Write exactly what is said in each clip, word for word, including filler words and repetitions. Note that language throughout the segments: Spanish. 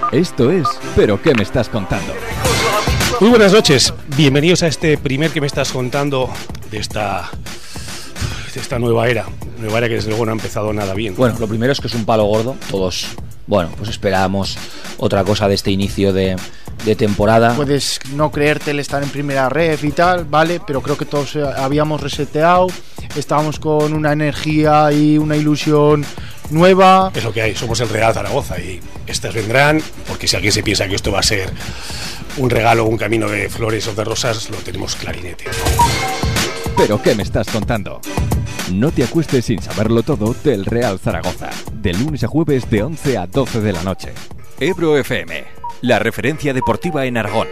Esto es ¿Pero qué me estás contando? Muy buenas noches, bienvenidos a este primer que me estás contando de esta, de esta nueva era, nueva era que desde luego no ha empezado nada bien. Bueno, lo primero es que es un palo gordo, todos, bueno, pues esperábamos otra cosa de este inicio de, de temporada. Puedes no creerte el estar en primera ref y tal, vale, pero creo que todos habíamos reseteado, estábamos con una energía y una ilusión nueva. Es lo que hay, somos el Real Zaragoza y estas vendrán, porque si alguien se piensa que esto va a ser un regalo o un camino de flores o de rosas, lo tenemos clarinete. ¿Pero qué me estás contando? No te acuestes sin saberlo todo del Real Zaragoza, de lunes a jueves de once a doce de la noche. Ebro F M, la referencia deportiva en Aragón.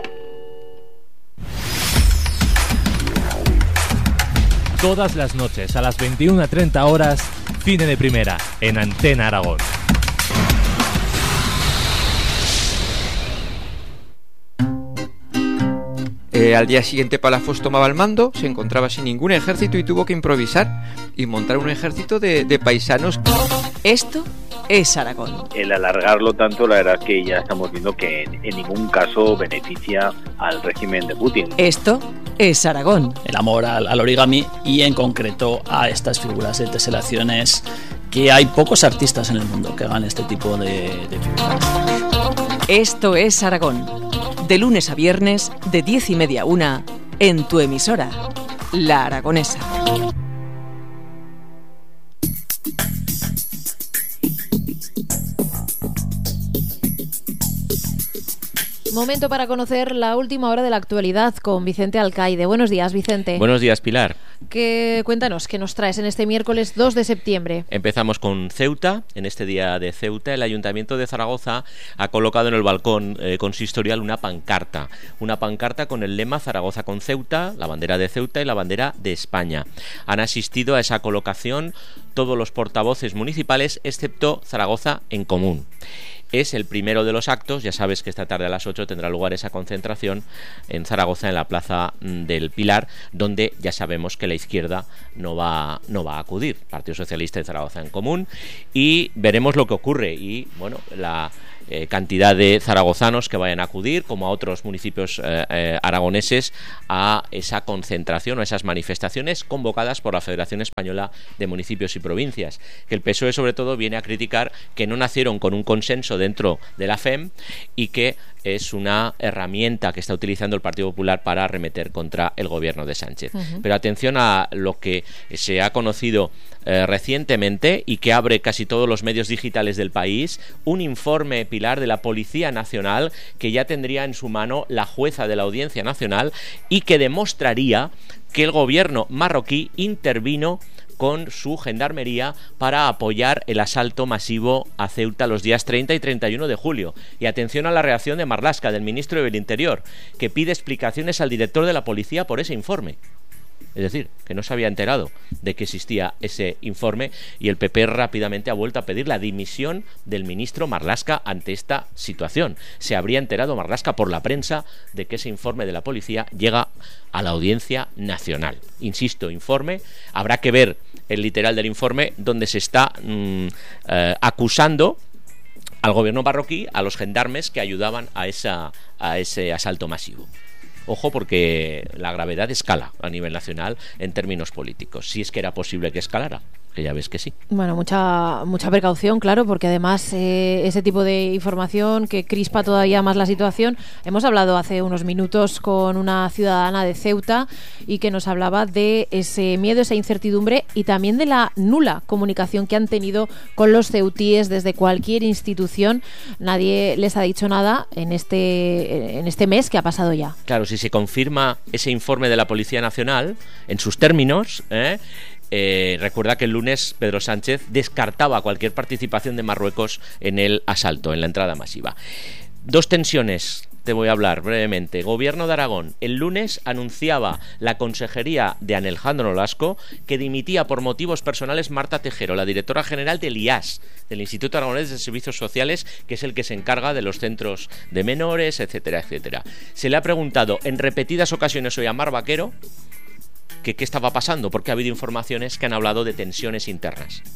Todas las noches a las veintiuna treinta horas, Cine de Primera, en Antena Aragón. Eh, al día siguiente Palafox tomaba el mando, se encontraba sin ningún ejército y tuvo que improvisar y montar un ejército de, de paisanos. Esto es Aragón. El alargarlo tanto, la verdad es que ya estamos viendo que en, en ningún caso beneficia al régimen de Putin. Esto es Aragón. El amor al, al origami y en concreto a estas figuras de teselaciones, que hay pocos artistas en el mundo que hagan este tipo de, de figuras. Esto es Aragón. De lunes a viernes, de diez y media a una, en tu emisora, La Aragonesa. Momento para conocer la última hora de la actualidad con Vicente Alcaide. Buenos días, Vicente. Buenos días, Pilar. ¿Qué, cuéntanos, ¿qué nos traes en este miércoles dos de septiembre? Empezamos con Ceuta. En este día de Ceuta, el Ayuntamiento de Zaragoza ha colocado en el balcón eh, consistorial una pancarta. Una pancarta con el lema Zaragoza con Ceuta, la bandera de Ceuta y la bandera de España. Han asistido a esa colocación todos los portavoces municipales, excepto Zaragoza en Común. Es el primero de los actos, ya sabes que esta tarde a las ocho tendrá lugar esa concentración en Zaragoza, en la Plaza del Pilar, donde ya sabemos que la izquierda no va, no va a acudir, Partido Socialista y Zaragoza en Común, y veremos lo que ocurre y, bueno, la eh, cantidad de zaragozanos que vayan a acudir, como a otros municipios eh, eh, aragoneses, a esa concentración o esas manifestaciones convocadas por la Federación Española de Municipios y Provincias, que el P S O E sobre todo viene a criticar que no nacieron con un consenso dentro de la F E M y que es una herramienta que está utilizando el Partido Popular para arremeter contra el gobierno de Sánchez. Uh-huh. Pero atención a lo que se ha conocido eh, recientemente y que abre casi todos los medios digitales del país, un informe, Pilar, de la Policía Nacional que ya tendría en su mano la jueza de la Audiencia Nacional y que demostraría que el gobierno marroquí intervino con su gendarmería para apoyar el asalto masivo a Ceuta los días treinta y treinta y uno de julio. Y atención a la reacción de Marlaska, del ministro del Interior, que pide explicaciones al director de la policía por ese informe. Es decir, que no se había enterado de que existía ese informe y el P P rápidamente ha vuelto a pedir la dimisión del ministro Marlaska ante esta situación. Se habría enterado Marlaska por la prensa de que ese informe de la policía llega a la Audiencia Nacional. Insisto, informe, habrá que ver el literal del informe donde se está mmm, eh, acusando al gobierno marroquí, a los gendarmes que ayudaban a, esa, a ese asalto masivo. Ojo, porque la gravedad escala a nivel nacional en términos políticos, si es que era posible que escalara, que ya ves que sí. Bueno, mucha mucha precaución, claro, porque además eh, ese tipo de información que crispa todavía más la situación. Hemos hablado hace unos minutos con una ciudadana de Ceuta y que nos hablaba de ese miedo, esa incertidumbre y también de la nula comunicación que han tenido con los ceutíes desde cualquier institución. Nadie les ha dicho nada en este, en este mes que ha pasado ya. Claro, si se confirma ese informe de la Policía Nacional en sus términos, ¿eh? Eh, recuerda que el lunes Pedro Sánchez descartaba cualquier participación de Marruecos en el asalto, en la entrada masiva. Dos tensiones, te voy a hablar brevemente. Gobierno de Aragón. El lunes anunciaba la consejería de Alejandro Nolasco que dimitía por motivos personales Marta Tejero, la directora general del I A S, del Instituto Aragonés de Servicios Sociales, que es el que se encarga de los centros de menores, etcétera, etcétera. Se le ha preguntado en repetidas ocasiones hoy a Mar Vaquero que qué estaba pasando, porque ha habido informaciones que han hablado de tensiones internas.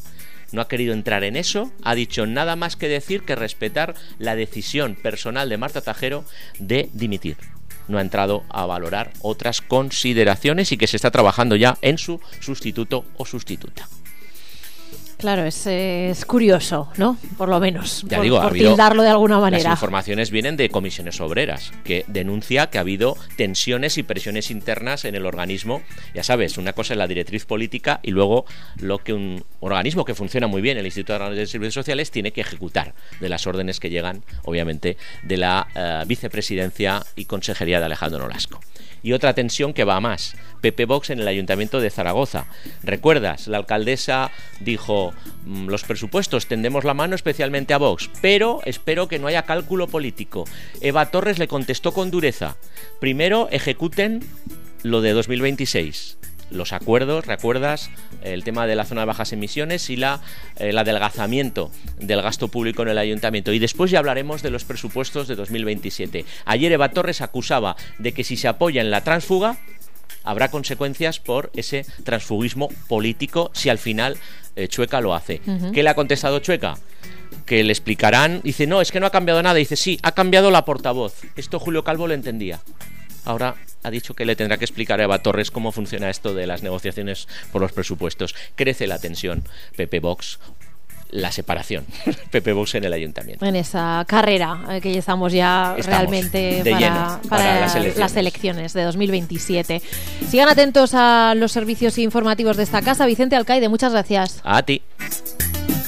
no ha querido entrar en eso, ha dicho nada más que decir que respetar la decisión personal de Marta Tajero de dimitir. No ha entrado a valorar otras consideraciones y que se está trabajando ya en su sustituto o sustituta. Claro, es, es curioso, ¿no? Por lo menos, ya por, digo, por ha habido, tildarlo de alguna manera. Las informaciones vienen de Comisiones Obreras, que denuncia que ha habido tensiones y presiones internas en el organismo. Ya sabes, una cosa es la directriz política y luego lo que un organismo que funciona muy bien, el Instituto de Servicios Sociales, tiene que ejecutar de las órdenes que llegan, obviamente, de la uh, vicepresidencia y consejería de Alejandro Nolasco. Y otra tensión que va a más, P P Vox en el Ayuntamiento de Zaragoza. ¿Recuerdas? La alcaldesa dijo, los presupuestos tendemos la mano especialmente a Vox, pero espero que no haya cálculo político. Eva Torres le contestó con dureza, primero ejecuten lo de dos mil veintiséis. Los acuerdos, ¿recuerdas? El tema de la zona de bajas emisiones y la, el adelgazamiento del gasto público en el ayuntamiento. Y después ya hablaremos de los presupuestos de dos mil veintisiete. Ayer Eva Torres acusaba de que si se apoya en la tránsfuga, habrá consecuencias por ese transfugismo político si al final eh, Chueca lo hace. Uh-huh. ¿Qué le ha contestado Chueca? Que le explicarán. Dice, no, es que no ha cambiado nada. Dice, sí, ha cambiado la portavoz. Esto Julio Calvo lo entendía. Ahora ha dicho que le tendrá que explicar a Eva Torres cómo funciona esto de las negociaciones por los presupuestos. Crece la tensión. P P Vox, la separación. P P Vox en el ayuntamiento. En esa carrera eh, que ya estamos ya estamos realmente de para, lleno, para, para las, elecciones. las elecciones de dos mil veintisiete. Sigan atentos a los servicios informativos de esta casa. Vicente Alcaide, muchas gracias. A ti.